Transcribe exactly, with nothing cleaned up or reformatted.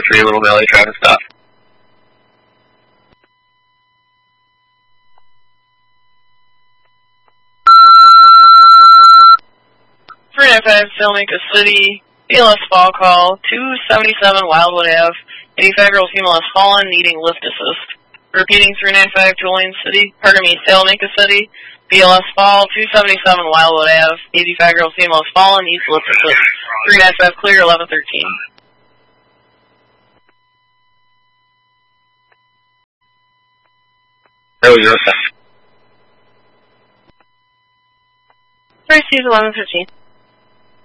three, Little Valley, traffic stop. three ninety-five, Salamaca City, B L S fall call, two seventy-seven Wildwood Avenue, eighty-five-year-old female has fallen, needing lift assist. Repeating, three ninety-five, Julian City, pardon me, Salamaca City, B L S fall, two seventy-seven Wildwood Avenue, eighty-five-year-old female has fallen, needs lift assist. three ninety-five, clear, eleven thirteen. Oh, you're okay. Three C's, eleven fifteen.